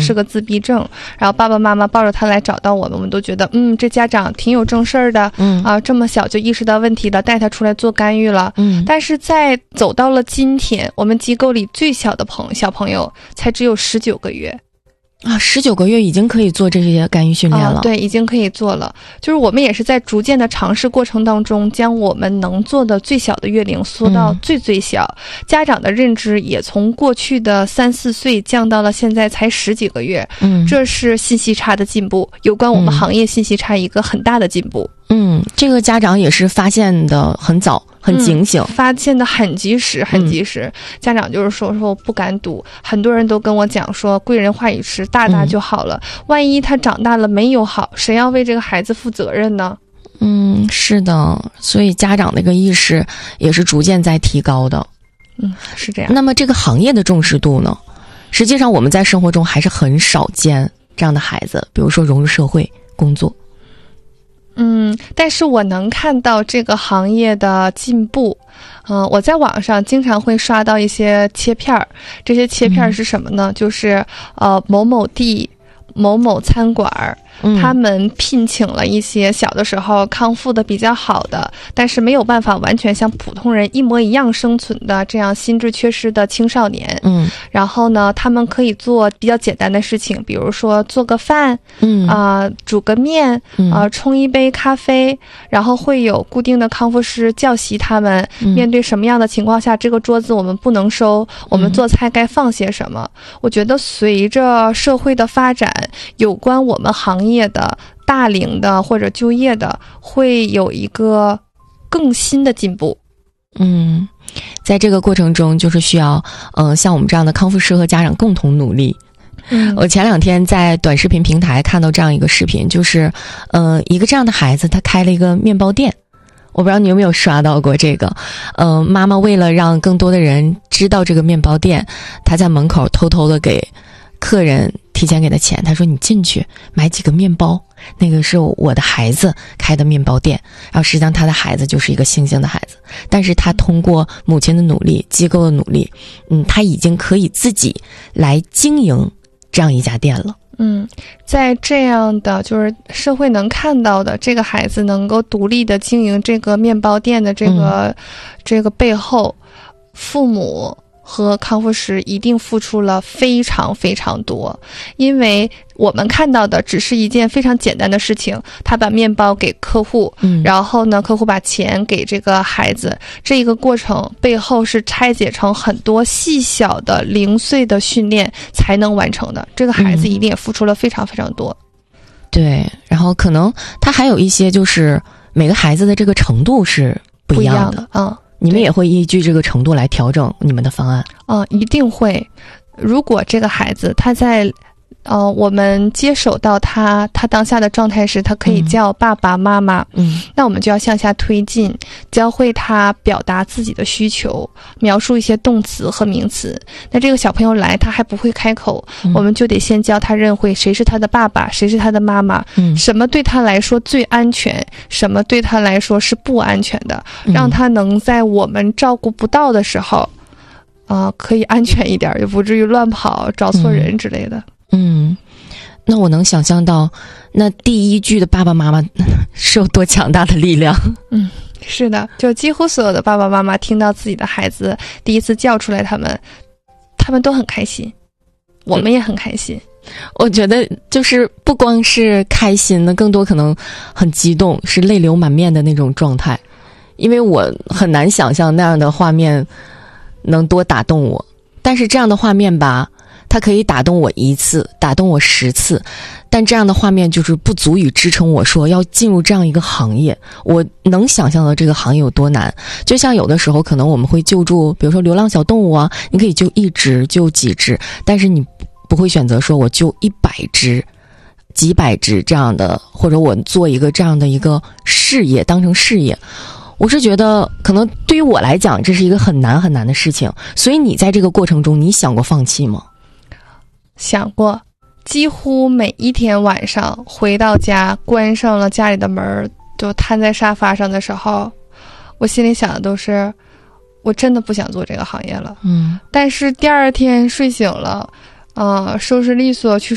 是个自闭症，然后爸爸妈妈抱着他来找到我们都觉得这家长挺有正事儿的，这么小就意识到问题了，带他出来做干预了。但是在走到了今天，我们机构里最小的小朋友才只有19个月。 19个月已经可以做这些干预训练了。 对，已经可以做了。就是我们也是在逐渐的尝试过程当中，将我们能做的最小的月龄缩到最小。家长的认知也从过去的3、4岁降到了现在才10几个月。这是信息差的进步，有关我们行业信息差一个很大的进步。 这个家长也是发现的很早，很警醒， 发现的很及时，很及时。家长就是说我不敢赌，很多人都跟我讲说贵人话语迟，大就好了。万一他长大了没有好，谁要为这个孩子负责任呢？ 是的，所以家长那个意识也是逐渐在提高的。 是这样。 那么这个行业的重视度呢？实际上我们在生活中还是很少见这样的孩子，比如说融入社会工作。 但是我能看到这个行业的进步。我在网上经常会刷到一些切片儿，这些切片是什么呢？就是某某地某某餐馆他们聘请了一些小的时候康复的比较好的，但是没有办法完全像普通人一模一样生存的这样心智缺失的青少年。然后呢，他们可以做比较简单的事情，比如说做个饭，煮个面，冲一杯咖啡，然后会有固定的康复师教习他们，面对什么样的情况下这个桌子我们不能收，我们做菜该放些什么。我觉得随着社会的发展，有关我们行业的大龄的或者就业的会有一个更新的进步。 在这个过程中就是需要像我们这样的康复师和家长共同努力。我前2天在短视频平台看到这样一个视频，就是一个这样的孩子他开了一个面包店，我不知道你有没有刷到过这个。妈妈为了让更多的人知道这个面包店，她在门口偷偷的给客人提前给他钱，他说你进去买几个面包，那个是我的孩子开的面包店，然后实际上他的孩子就是一个星星的孩子，但是他通过母亲的努力，机构的努力，他已经可以自己来经营这样一家店了。 在这样的就是社会能看到的这个孩子能够独立的经营这个面包店的这个背后，父母和康复师一定付出了非常非常多。因为我们看到的只是一件非常简单的事情，他把面包给客户，然后呢客户把钱给这个孩子，这一个过程背后是拆解成很多细小的零碎的训练才能完成的，这个孩子一定也付出了非常非常多。 对，然后可能他还有一些就是每个孩子的这个程度是不一样的。你们也会依据这个程度来调整你们的方案？ 一定会。如果这个孩子他在我们接手到他当下的状态时，他可以叫爸爸妈妈，那我们就要向下推进，教会他表达自己的需求，描述一些动词和名词。那这个小朋友来他还不会开口，我们就得先教他认会谁是他的爸爸，谁是他的妈妈，什么对他来说最安全，什么对他来说是不安全的，让他能在我们照顾不到的时候可以安全一点，也不至于乱跑找错人之类的。 那我能想象到那第一句的爸爸妈妈是有多强大的力量。 是的，就几乎所有的爸爸妈妈听到自己的孩子第一次叫出来，他们都很开心，我们也很开心。 我觉得就是不光是开心的，更多可能很激动，是泪流满面的那种状态。因为我很难想象那样的画面能多打动我，但是这样的画面吧，它可以打动我1次，打动我10次，但这样的画面就是不足以支撑我说要进入这样一个行业。我能想象到这个行业有多难，就像有的时候可能我们会救助比如说流浪小动物啊，你可以救1只救几只，但是你不会选择说我救100只几百只这样的，或者我做一个这样的一个事业当成事业。我是觉得可能对于我来讲这是一个很难很难的事情。所以你在这个过程中你想过放弃吗？ 想过，几乎每一天晚上回到家关上了家里的门，就瘫在沙发上的时候，我心里想的都是我真的不想做这个行业了。但是第2天睡醒了收拾利索去